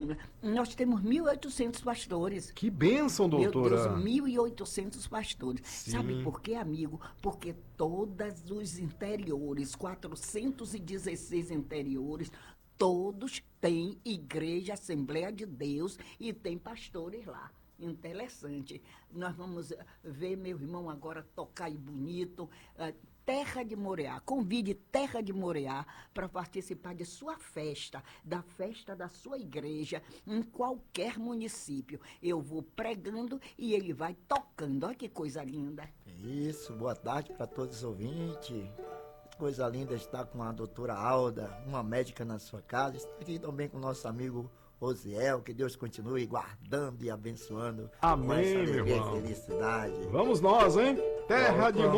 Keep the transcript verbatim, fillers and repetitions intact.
Nós temos mil e oitocentos pastores. Que bênção, doutora. Meu Deus, mil e oitocentos pastores. Sim. Sabe por quê, amigo? Porque todos os interiores, quatrocentos e dezesseis interiores, todos têm igreja, Assembleia de Deus e tem pastores lá. Interessante. Nós vamos ver meu irmão agora tocar aí bonito. Uh, Terra de Moriá. Convide Terra de Moriá para participar de sua festa, da festa da sua igreja, em qualquer município. Eu vou pregando e ele vai tocando. Olha que coisa linda. Isso, boa tarde para todos os ouvintes. Coisa linda estar com a doutora Alda, uma médica na sua casa. Está aqui também com o nosso amigo Osiel, que Deus continue guardando e abençoando. Amém, com essa meu alegria irmão. e felicidade. Vamos nós, hein? Terra de